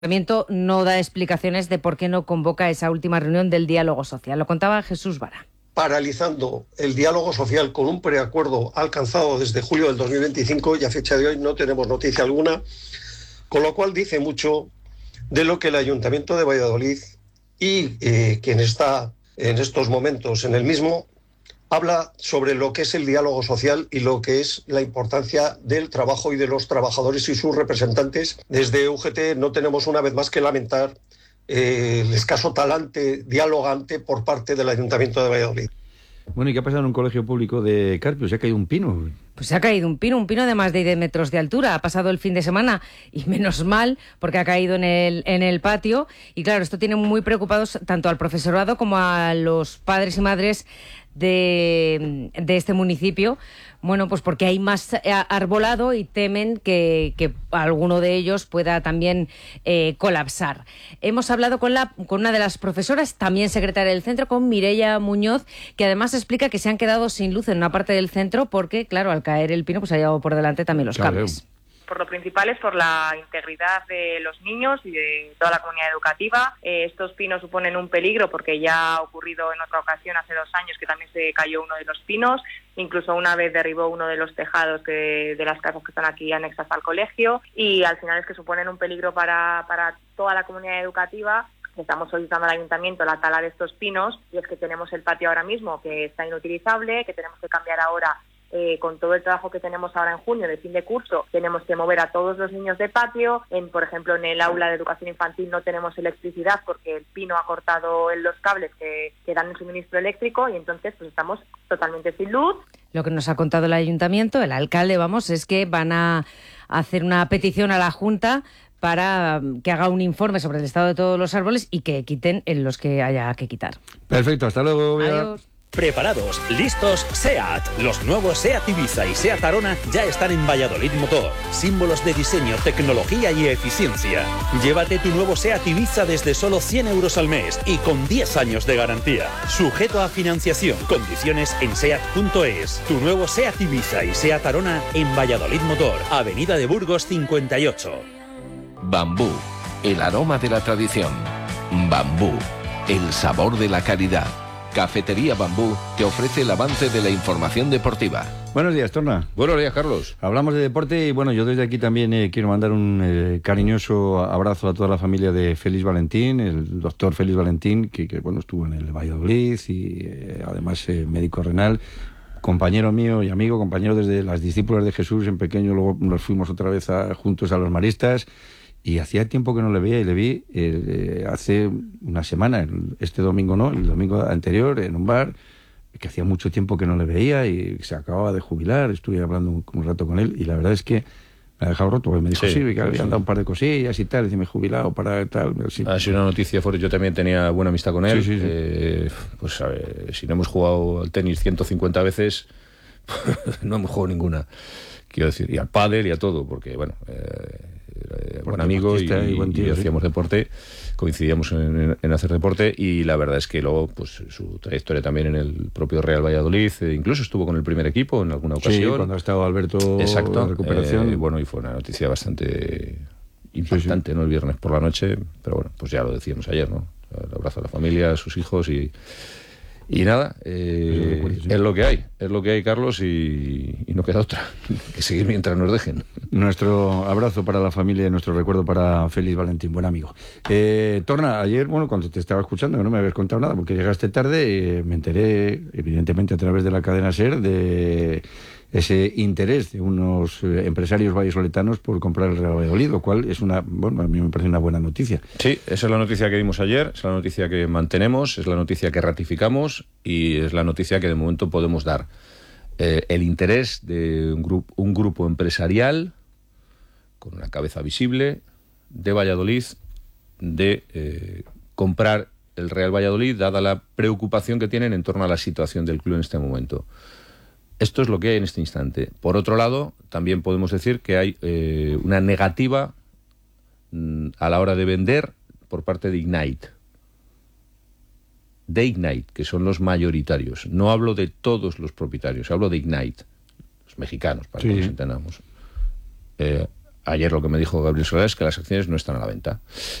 El Ayuntamiento no da explicaciones de por qué no convoca esa última reunión del diálogo social. Lo contaba Jesús Vara. Paralizando el diálogo social con un preacuerdo alcanzado desde julio del 2025 y a fecha de hoy no tenemos noticia alguna, con lo cual dice mucho de lo que el Ayuntamiento de Valladolid y quien está en estos momentos en el mismo habla sobre lo que es el diálogo social y lo que es la importancia del trabajo y de los trabajadores y sus representantes. Desde UGT no tenemos una vez más que lamentar el escaso talante dialogante por parte del Ayuntamiento de Valladolid. Bueno, ¿y qué ha pasado en un colegio público de Carpio? ¿Se ha caído un pino? Pues se ha caído un pino de más de 10 metros de altura. Ha pasado el fin de semana y menos mal porque ha caído en el patio. Y claro, esto tiene muy preocupados tanto al profesorado como a los padres y madres de este municipio. Bueno, pues porque hay más arbolado y temen que alguno de ellos pueda también colapsar. Hemos hablado con una de las profesoras, también secretaria del centro, con Mireia Muñoz, que además explica que se han quedado sin luz en una parte del centro porque, claro, al caer el pino, pues ha llevado por delante también los cables. Por lo principal es por la integridad de los niños y de toda la comunidad educativa. Estos pinos suponen un peligro porque ya ha ocurrido en otra ocasión, hace 2 años, que también se cayó uno de los pinos. Incluso una vez derribó uno de los tejados de las casas que están aquí anexas al colegio. Y al final es que suponen un peligro para toda la comunidad educativa. Estamos solicitando al ayuntamiento la tala de estos pinos y es que tenemos el patio ahora mismo que está inutilizable, que tenemos que cambiar ahora. Con todo el trabajo que tenemos ahora en junio de fin de curso, tenemos que mover a todos los niños de patio. Por ejemplo, en el aula de educación infantil no tenemos electricidad porque el pino ha cortado los cables que dan el suministro eléctrico y entonces pues estamos totalmente sin luz. Lo que nos ha contado el ayuntamiento, el alcalde, es que van a hacer una petición a la Junta para que haga un informe sobre el estado de todos los árboles y que quiten en los que haya que quitar. Perfecto, hasta luego. Adiós. Preparados, listos, SEAT. Los nuevos SEAT Ibiza y SEAT Arona ya están en Valladolid Motor. Símbolos de diseño, tecnología y eficiencia. Llévate tu nuevo SEAT Ibiza desde solo 100 euros al mes y con 10 años de garantía. Sujeto a financiación. Condiciones en SEAT.es. Tu nuevo SEAT Ibiza y SEAT Arona en Valladolid Motor. Avenida de Burgos 58. Bambú, el aroma de la tradición. Bambú, el sabor de la calidad. Cafetería Bambú te ofrece el avance de la información deportiva. Buenos días, Torna. Buenos días, Carlos. Hablamos de deporte y bueno, yo desde aquí también quiero mandar un cariñoso abrazo a toda la familia de Félix Valentín, el doctor Félix Valentín, que bueno, estuvo en el Valladolid y además médico renal, compañero mío y amigo, compañero desde las discípulas de Jesús en pequeño, luego nos fuimos otra vez juntos a los maristas. Y hacía tiempo que no le veía y le vi hace una semana, este domingo no, el domingo anterior en un bar, que hacía mucho tiempo que no le veía y se acababa de jubilar, estuve hablando un rato con él y la verdad es que me ha dejado roto, porque me dijo que habían dado un par de cosillas y tal, y me he jubilado para tal. Sí. Ha sido una noticia fuerte, yo también tenía buena amistad con él, sí. Pues a ver, si no hemos jugado al tenis 150 veces, no hemos jugado ninguna, quiero decir, y al pádel y a todo, porque bueno... buen amigo y hacíamos deporte, coincidíamos en hacer deporte y la verdad es que luego pues su trayectoria también en el propio Real Valladolid, incluso estuvo con el primer equipo en alguna ocasión. Sí, cuando ha estado Alberto en recuperación. Bueno, y fue una noticia bastante impactante, ¿no? El viernes por la noche, pero bueno, pues ya lo decíamos ayer, ¿no? El abrazo a la familia, a sus hijos y nada, es lo que hay, Carlos, y no queda otra que seguir mientras nos dejen. Nuestro abrazo para la familia y nuestro recuerdo para Félix Valentín, buen amigo. Torna, ayer, bueno, cuando te estaba escuchando, que no me habías contado nada, porque llegaste tarde, me enteré, evidentemente a través de la cadena SER, de ese interés de unos empresarios vallisoletanos por comprar el Real Valladolid, lo cual es a mí me parece una buena noticia. Sí, esa es la noticia que dimos ayer, es la noticia que mantenemos, es la noticia que ratificamos y es la noticia que de momento podemos dar. El interés de un grupo empresarial con una cabeza visible de Valladolid de comprar el Real Valladolid, dada la preocupación que tienen en torno a la situación del club en este momento. Esto es lo que hay en este instante. Por otro lado, también podemos decir que hay una negativa a la hora de vender por parte de Ignite. De Ignite, que son los mayoritarios. No hablo de todos los propietarios, hablo de Ignite, los mexicanos, para que nos entendamos. Ayer lo que me dijo Gabriel Solá es que las acciones no están a la venta.